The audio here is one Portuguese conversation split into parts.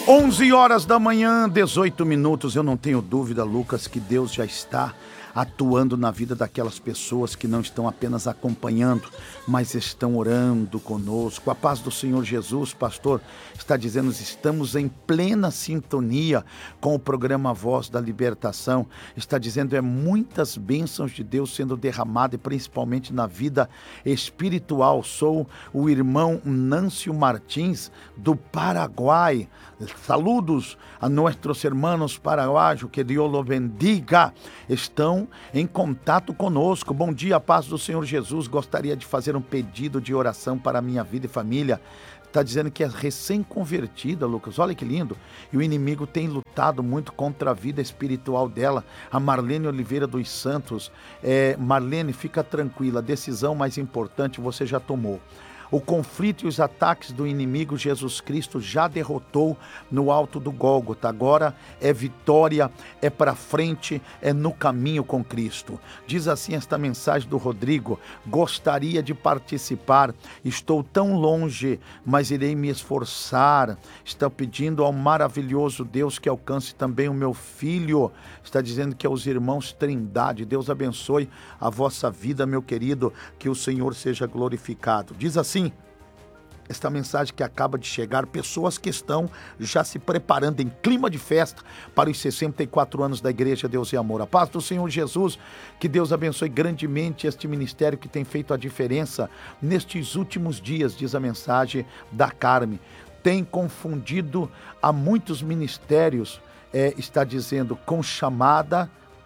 11 horas da manhã, 18 minutos. Eu não tenho dúvida, Lucas, que Deus já está atuando na vida daquelas pessoas que não estão apenas acompanhando, mas estão orando conosco. A paz do Senhor Jesus, pastor, está dizendo, estamos em plena sintonia com o programa Voz da Libertação. Está dizendo, muitas bênçãos de Deus sendo derramadas, principalmente na vida espiritual. Sou o irmão Nâncio Martins, do Paraguai. Saludos a nossos irmãos paraguaios, que Deus los bendiga. Estão em contato conosco. Bom dia, paz do Senhor Jesus. Gostaria de fazer um pedido de oração para a minha vida e família. Está dizendo que é recém-convertida, Lucas. Olha que lindo. E o inimigo tem lutado muito contra a vida espiritual dela. A Marlene Oliveira dos Santos. Marlene, fica tranquila. A decisão mais importante você já tomou. O conflito e os ataques do inimigo, Jesus Cristo já derrotou no alto do Gólgota. Agora é vitória, é para frente, é no caminho com Cristo. Diz assim esta mensagem do Rodrigo: gostaria de participar, estou tão longe, mas irei me esforçar. Está pedindo ao maravilhoso Deus que alcance também o meu filho. Está dizendo que é os irmãos Trindade. Deus abençoe a vossa vida, meu querido, que o Senhor seja glorificado. Diz assim esta mensagem que acaba de chegar, pessoas que estão já se preparando em clima de festa para os 64 anos da Igreja Deus e Amor. A paz do Senhor Jesus, que Deus abençoe grandemente este ministério que tem feito a diferença nestes últimos dias, diz a mensagem da Carme. Tem confundido a muitos ministérios, está dizendo, com chamada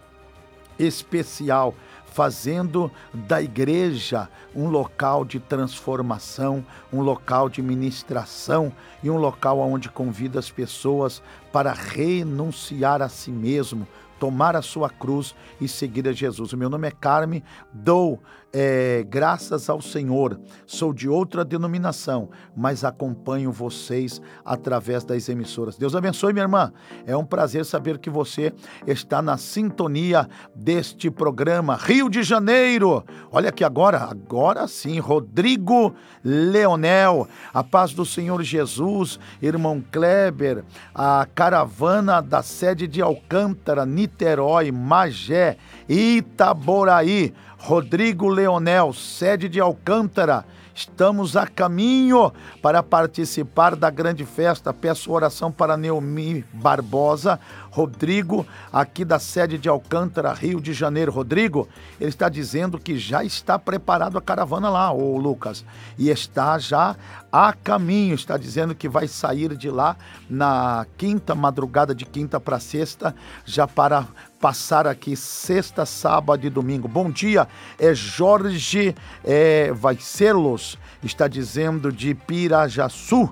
especial, fazendo da igreja um local de transformação, um local de ministração e um local onde convida as pessoas para renunciar a si mesmo, tomar a sua cruz e seguir a Jesus. O meu nome é Carme, dou graças ao Senhor, sou de outra denominação, mas acompanho vocês através das emissoras. Deus abençoe, minha irmã. É um prazer saber que você está na sintonia deste programa. Rio de Janeiro, olha aqui agora sim, Rodrigo Leonel, a paz do Senhor Jesus, irmão Kleber, a caravana da sede de Alcântara, Niterói, Magé, Itaboraí, Rodrigo Leonel, sede de Alcântara. Estamos a caminho para participar da grande festa. Peço oração para Neomi Barbosa, Rodrigo, aqui da sede de Alcântara, Rio de Janeiro. Rodrigo, ele está dizendo que já está preparado a caravana lá, ô Lucas, e está já a caminho. Está dizendo que vai sair de lá na quinta, madrugada de quinta para sexta, já para passar aqui sexta, sábado e domingo. Bom dia, Jorge Vaicelos, está dizendo de Piraju,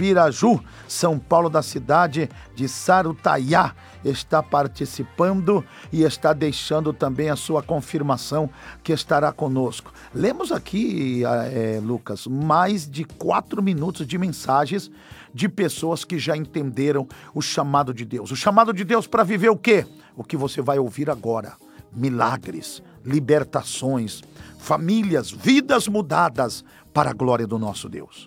São Paulo, da cidade de Sarutaiá, está participando e está deixando também a sua confirmação que estará conosco. Lemos aqui, Lucas, mais de 4 minutos de mensagens de pessoas que já entenderam o chamado de Deus. O chamado de Deus para viver o quê? O que você vai ouvir agora. Milagres, libertações, famílias, vidas mudadas para a glória do nosso Deus.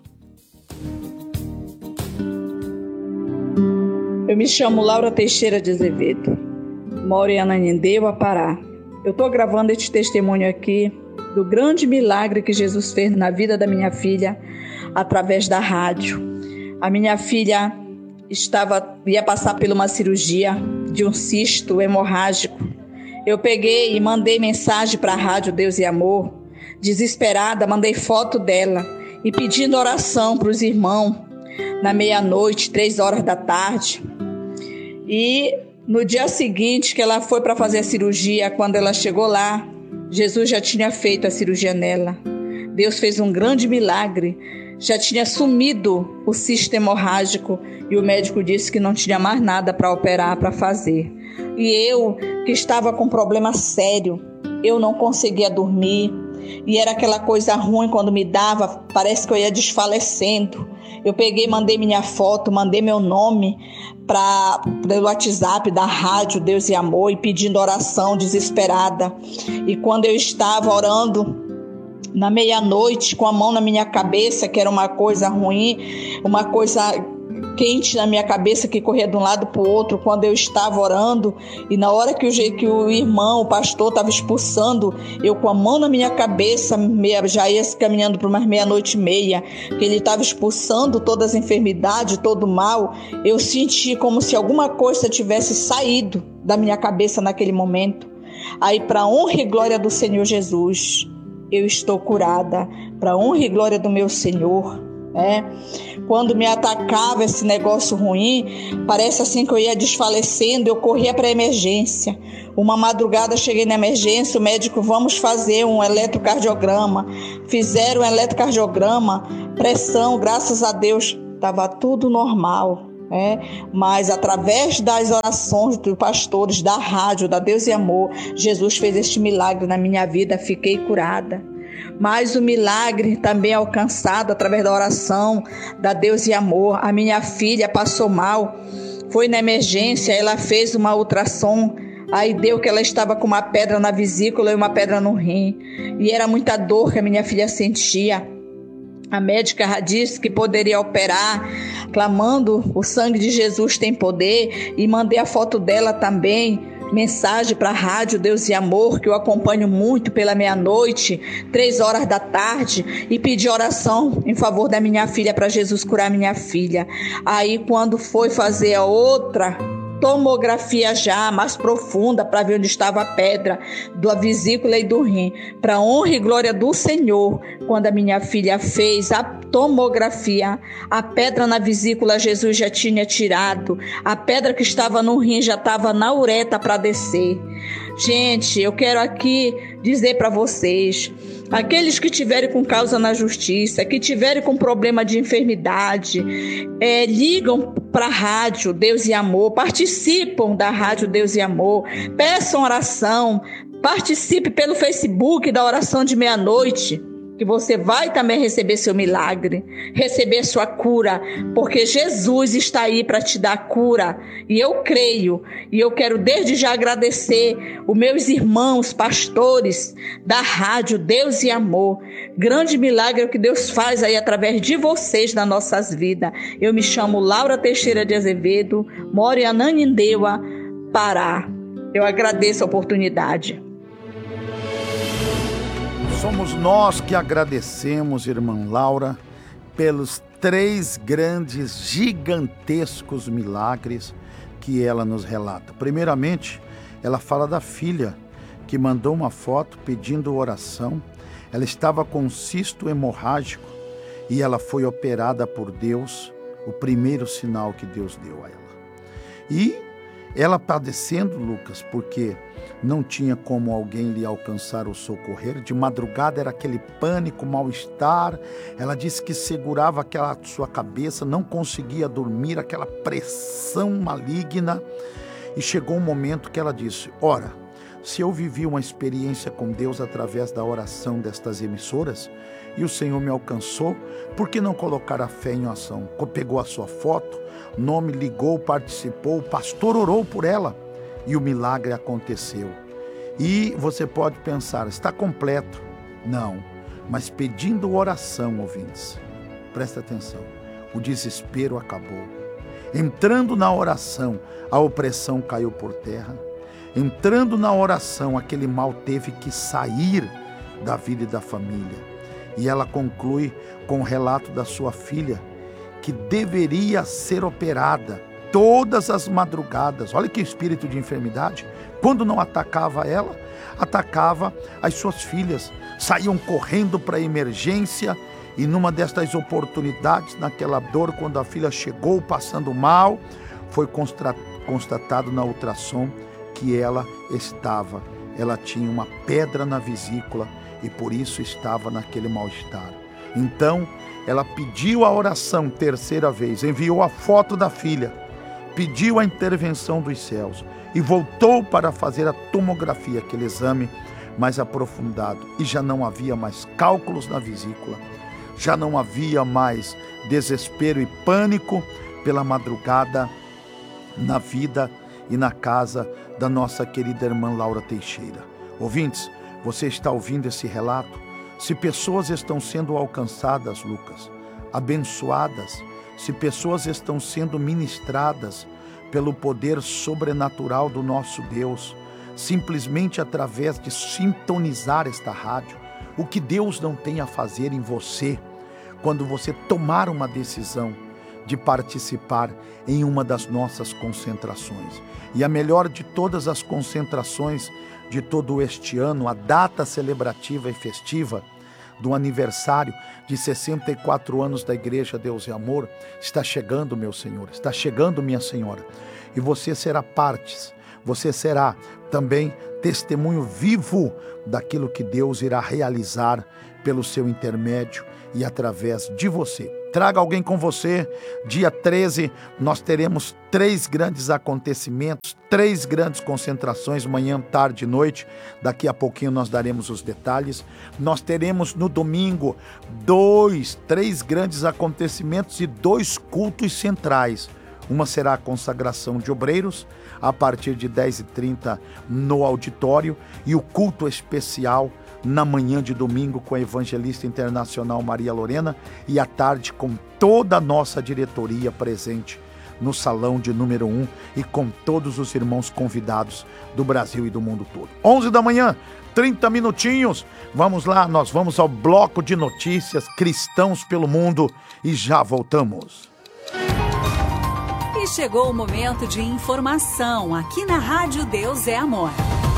Eu me chamo Laura Teixeira de Azevedo, moro em Ananindeua, Pará. Eu estou gravando este testemunho aqui do grande milagre que Jesus fez na vida da minha filha através da rádio. A minha filha ia passar por uma cirurgia de um cisto hemorrágico. Eu peguei e mandei mensagem para a rádio Deus e Amor, desesperada, mandei foto dela e pedindo oração para os irmãos na meia-noite, 3 horas da tarde. E no dia seguinte que ela foi para fazer a cirurgia, quando ela chegou lá, Jesus já tinha feito a cirurgia nela. Deus fez um grande milagre. Já tinha sumido o cisto hemorrágico e o médico disse que não tinha mais nada para operar, para fazer. E eu, que estava com problema sério, eu não conseguia dormir. E era aquela coisa ruim quando me dava, parece que eu ia desfalecendo. Eu peguei, mandei minha foto, mandei meu nome pelo WhatsApp da rádio Deus e Amor e pedindo oração desesperada. E quando eu estava orando na meia-noite, com a mão na minha cabeça, que era uma coisa ruim, uma coisa quente na minha cabeça que corria de um lado para o outro quando eu estava orando, e na hora que o irmão, o pastor, estava expulsando, eu com a mão na minha cabeça, já ia caminhando para umas 00:30, que ele estava expulsando todas as enfermidades, todo o mal. Eu senti como se alguma coisa tivesse saído da minha cabeça naquele momento. Aí, para a honra e glória do Senhor Jesus, eu estou curada, para a honra e glória do meu Senhor. Quando me atacava esse negócio ruim, parece assim que eu ia desfalecendo, eu corria para a emergência. Uma madrugada cheguei na emergência, o médico, vamos fazer um eletrocardiograma. Fizeram um eletrocardiograma, pressão, graças a Deus, estava tudo normal. Mas através das orações dos pastores, da rádio, da Deus e Amor, Jesus fez este milagre na minha vida, fiquei curada. Mas o milagre também alcançado através da oração da Deus e Amor. A minha filha passou mal, foi na emergência, ela fez uma ultrassom, aí deu que ela estava com uma pedra na vesícula e uma pedra no rim, e era muita dor que a minha filha sentia. A médica disse que poderia operar, clamando, o sangue de Jesus tem poder, e mandei a foto dela também, mensagem para a rádio Deus e Amor, que eu acompanho muito pela 00:30, 15h, e pedi oração em favor da minha filha, para Jesus curar minha filha. Aí quando foi fazer a outra tomografia já mais profunda para ver onde estava a pedra da vesícula e do rim, para honra e glória do Senhor, quando a minha filha fez a tomografia, a pedra na vesícula Jesus já tinha tirado, a pedra que estava no rim já estava na uretra para descer. Gente, eu quero aqui dizer para vocês, aqueles que tiverem com causa na justiça, que tiverem com problema de enfermidade, ligam para a rádio Deus e Amor, participam da rádio Deus e Amor, peçam oração, participe pelo Facebook da oração de 00:00, que você vai também receber seu milagre, receber sua cura, porque Jesus está aí para te dar cura, e eu creio, e eu quero desde já agradecer os meus irmãos pastores da rádio Deus e Amor. Grande milagre é o que Deus faz aí através de vocês nas nossas vidas. Eu me chamo Laura Teixeira de Azevedo, moro em Ananindeua, Pará. Eu agradeço a oportunidade. Somos nós que agradecemos, irmã Laura, pelos 3 grandes, gigantescos milagres que ela nos relata. Primeiramente, ela fala da filha que mandou uma foto pedindo oração. Ela estava com um cisto hemorrágico e ela foi operada por Deus, o primeiro sinal que Deus deu a ela. E ela padecendo, Lucas, porque não tinha como alguém lhe alcançar o socorrer. De madrugada era aquele pânico, mal-estar. Ela disse que segurava aquela sua cabeça, não conseguia dormir, aquela pressão maligna. E chegou um momento que ela disse: ora, se eu vivi uma experiência com Deus através da oração destas emissoras, e o Senhor me alcançou, por que não colocar a fé em ação? Pegou a sua foto, o nome, ligou, participou, o pastor orou por ela e o milagre aconteceu. E você pode pensar, está completo? Não, mas pedindo oração, ouvintes, presta atenção, o desespero acabou. Entrando na oração, a opressão caiu por terra. Entrando na oração, aquele mal teve que sair da vida e da família. E ela conclui com o relato da sua filha, que deveria ser operada todas as madrugadas. Olha que espírito de enfermidade. Quando não atacava ela, atacava as suas filhas. Saíam correndo para a emergência, e numa destas oportunidades, naquela dor, quando a filha chegou passando mal, foi constatado na ultrassom que ela tinha uma pedra na vesícula e por isso estava naquele mal-estar. Então, ela pediu a oração 3ª vez, enviou a foto da filha, pediu a intervenção dos céus e voltou para fazer a tomografia, aquele exame mais aprofundado, e já não havia mais cálculos na vesícula, já não havia mais desespero e pânico pela madrugada na vida e na casa da nossa querida irmã Laura Teixeira. Ouvintes, você está ouvindo esse relato? Se pessoas estão sendo alcançadas, Lucas, abençoadas, se pessoas estão sendo ministradas pelo poder sobrenatural do nosso Deus, simplesmente através de sintonizar esta rádio, o que Deus não tem a fazer em você, quando você tomar uma decisão de participar em uma das nossas concentrações. E a melhor de todas as concentrações de todo este ano, a data celebrativa e festiva do aniversário de 64 anos da Igreja Deus e Amor, está chegando, meu Senhor, está chegando, minha Senhora. E você será parte, você será também testemunho vivo daquilo que Deus irá realizar pelo seu intermédio e através de você. Traga alguém com você. Dia 13, nós teremos 3 grandes acontecimentos, 3 grandes concentrações, manhã, tarde e noite. Daqui a pouquinho nós daremos os detalhes. Nós teremos no domingo 3 grandes acontecimentos e 2 cultos centrais. Uma será a consagração de obreiros, a partir de 10h30 no auditório, e o culto especial na manhã de domingo com a evangelista internacional Maria Lorena, e à tarde com toda a nossa diretoria presente no salão de número 1 e com todos os irmãos convidados do Brasil e do mundo todo. 11 da manhã, 30 minutinhos. Vamos lá, nós vamos ao bloco de notícias Cristãos pelo Mundo e já voltamos. E chegou o momento de informação aqui na Rádio Deus é Amor.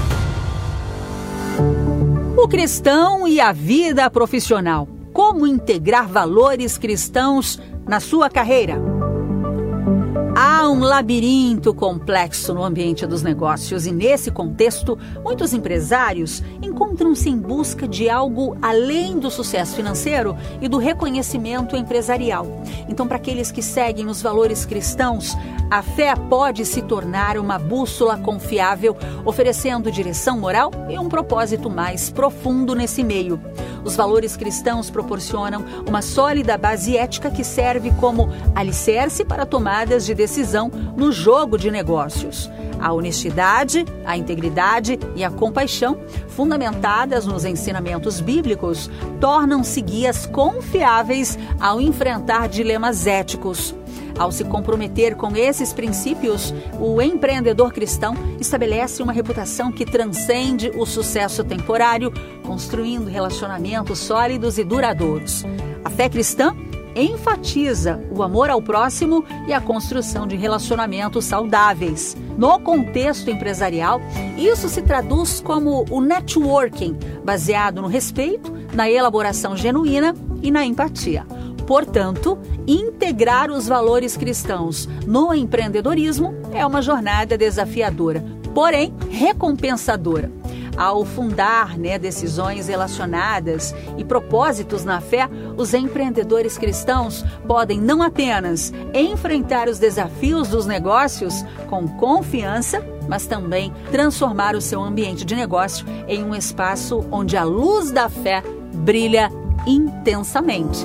O cristão e a vida profissional. Como integrar valores cristãos na sua carreira? Há um labirinto complexo no ambiente dos negócios e, nesse contexto, muitos empresários encontram-se em busca de algo além do sucesso financeiro e do reconhecimento empresarial. Então, para aqueles que seguem os valores cristãos, a fé pode se tornar uma bússola confiável, oferecendo direção moral e um propósito mais profundo nesse meio. Os valores cristãos proporcionam uma sólida base ética que serve como alicerce para tomadas de decisão no jogo de negócios. A honestidade, a integridade e a compaixão, fundamentadas nos ensinamentos bíblicos, tornam-se guias confiáveis ao enfrentar dilemas éticos. Ao se comprometer com esses princípios, o empreendedor cristão estabelece uma reputação que transcende o sucesso temporário, construindo relacionamentos sólidos e duradouros. A fé cristã enfatiza o amor ao próximo e a construção de relacionamentos saudáveis. No contexto empresarial, isso se traduz como o networking, baseado no respeito, na elaboração genuína e na empatia. Portanto, integrar os valores cristãos no empreendedorismo é uma jornada desafiadora, porém recompensadora. Ao fundar decisões relacionadas e propósitos na fé, os empreendedores cristãos podem não apenas enfrentar os desafios dos negócios com confiança, mas também transformar o seu ambiente de negócio em um espaço onde a luz da fé brilha intensamente.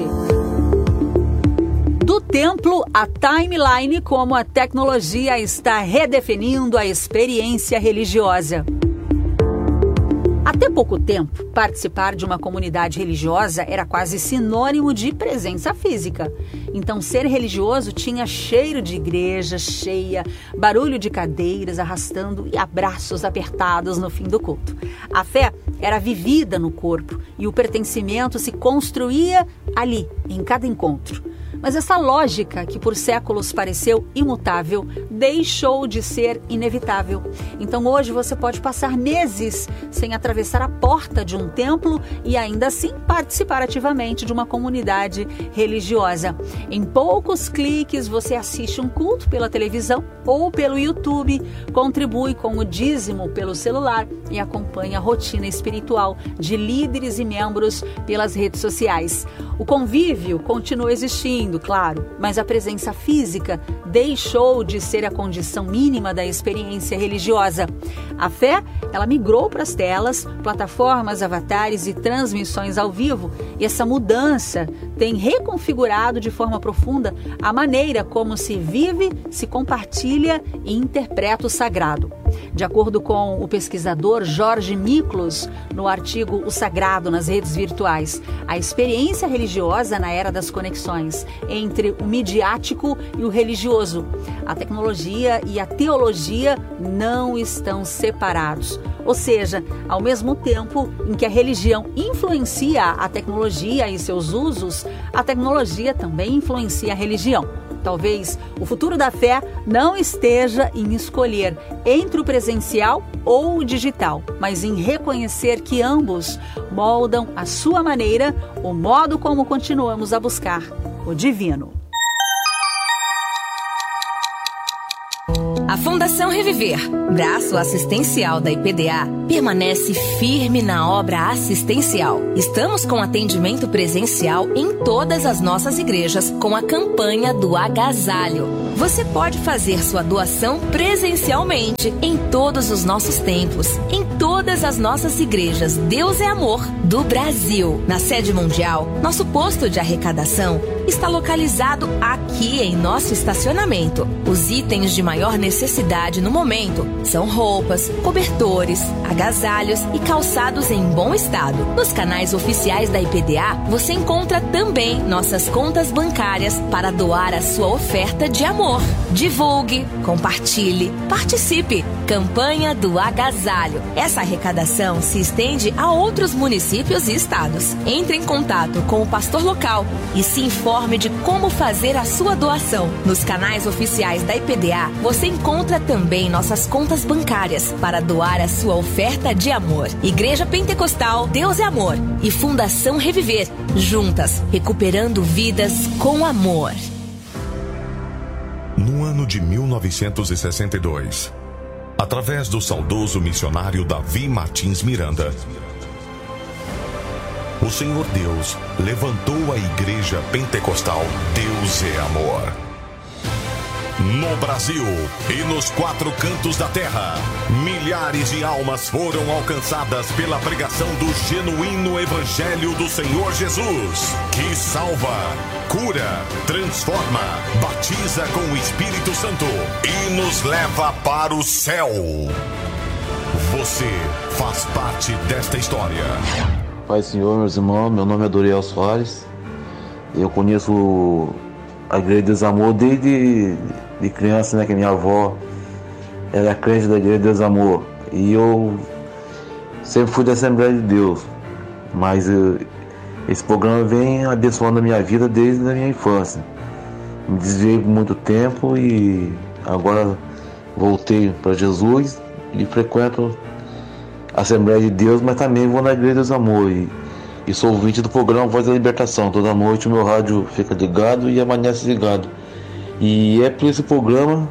Do templo à timeline, como a tecnologia está redefinindo a experiência religiosa. Até pouco tempo, participar de uma comunidade religiosa era quase sinônimo de presença física. Então, ser religioso tinha cheiro de igreja cheia, barulho de cadeiras arrastando e abraços apertados no fim do culto. A fé era vivida no corpo e o pertencimento se construía ali, em cada encontro. Mas essa lógica, que por séculos pareceu imutável, deixou de ser inevitável. Então hoje você pode passar meses sem atravessar a porta de um templo e ainda assim participar ativamente de uma comunidade religiosa. Em poucos cliques você assiste um culto pela televisão ou pelo YouTube, contribui com o dízimo pelo celular e acompanha a rotina espiritual de líderes e membros pelas redes sociais. O convívio continua existindo, claro, mas a presença física deixou de ser a condição mínima da experiência religiosa. A fé, ela migrou para as telas, plataformas, avatares e transmissões ao vivo, e essa mudança tem reconfigurado de forma profunda a maneira como se vive, se compartilha e interpreta o sagrado. De acordo com o pesquisador Jorge Miklos, no artigo O Sagrado nas Redes Virtuais, a experiência religiosa na era das conexões entre o midiático e o religioso. A tecnologia e a teologia não estão separados. Ou seja, ao mesmo tempo em que a religião influencia a tecnologia e seus usos, a tecnologia também influencia a religião. Talvez o futuro da fé não esteja em escolher entre o presencial ou o digital, mas em reconhecer que ambos moldam à sua maneira o modo como continuamos a buscar o divino. A Fundação Reviver, braço assistencial da IPDA, permanece firme na obra assistencial. Estamos com atendimento presencial em todas as nossas igrejas com a campanha do agasalho. Você pode fazer sua doação presencialmente em todos os nossos templos, em todas as nossas igrejas Deus é Amor do Brasil. Na sede mundial, nosso posto de arrecadação está localizado aqui em nosso estacionamento. Os itens de maior necessidade no momento são roupas, cobertores, agasalhos e calçados em bom estado. Nos canais oficiais da IPDA, você encontra também nossas contas bancárias para doar a sua oferta de amor. Divulgue, compartilhe, participe. Campanha do Agasalho. Essa arrecadação se estende a outros municípios e estados. Entre em contato com o pastor local e se informe de como fazer a sua doação. Nos canais oficiais da IPDA, você encontra também nossas contas bancárias para doar a sua oferta de amor. Igreja Pentecostal Deus é Amor e Fundação Reviver, juntas, recuperando vidas com amor. No ano de 1962, através do saudoso missionário Davi Martins Miranda, o Senhor Deus levantou a Igreja Pentecostal Deus é Amor. No Brasil e nos 4 cantos da terra, milhares de almas foram alcançadas pela pregação do genuíno Evangelho do Senhor Jesus, que salva, cura, transforma, batiza com o Espírito Santo e nos leva para o céu. Você faz parte desta história. Pai, Senhor, meus irmãos, meu nome é Doriel Soares. Eu conheço a Igreja Deus Amor desde de criança, né? Que minha avó era crente da Igreja Deus Amor. E eu sempre fui da Assembleia de Deus. Mas esse programa vem abençoando a minha vida desde a minha infância. Me desviei por muito tempo e agora voltei para Jesus e frequento a Assembleia de Deus, mas também vou na Igreja Deus Amor. E sou ouvinte do programa Voz da Libertação. Toda noite o meu rádio fica ligado e amanhece ligado. E é por esse programa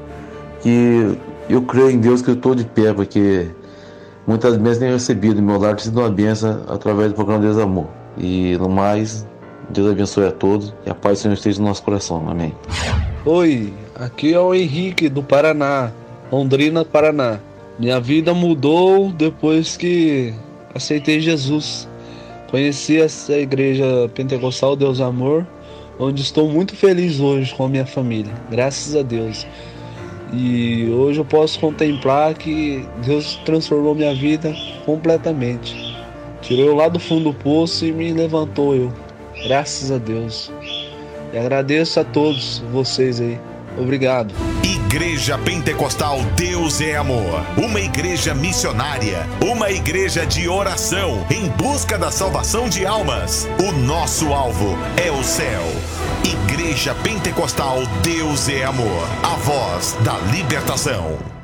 que eu creio em Deus que eu estou de pé, porque muitas bênçãos tenho recebido. Meu lar tem sido uma bênção através do programa Deus Amor. E no mais, Deus abençoe a todos e a paz do Senhor esteja no nosso coração. Amém. Oi, aqui é o Henrique do Paraná, Londrina, Paraná. Minha vida mudou depois que aceitei Jesus. Conheci essa igreja pentecostal Deus Amor, onde estou muito feliz hoje com a minha família, graças a Deus. E hoje eu posso contemplar que Deus transformou minha vida completamente. Tirou eu lá do fundo do poço e me levantou eu, graças a Deus. E agradeço a todos vocês aí. Obrigado. Igreja Pentecostal Deus é Amor, uma igreja missionária, uma igreja de oração em busca da salvação de almas. O nosso alvo é o céu. Igreja Pentecostal Deus é Amor, a voz da libertação.